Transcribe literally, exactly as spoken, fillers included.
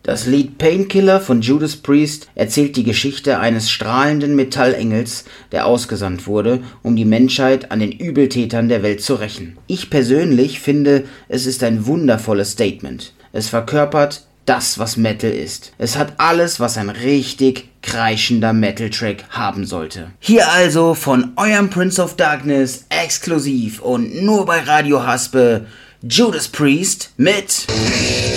Das Lied Painkiller von Judas Priest erzählt die Geschichte eines strahlenden Metallengels, der ausgesandt wurde, um die Menschheit an den Übeltätern der Welt zu rächen. Ich persönlich finde, es ist ein wundervolles Statement. Es verkörpert das, was Metal ist. Es hat alles, was ein richtig kreischender Metal-Track haben sollte. Hier also von eurem Prince of Darkness exklusiv und nur bei Radio Haspe Judas Priest mit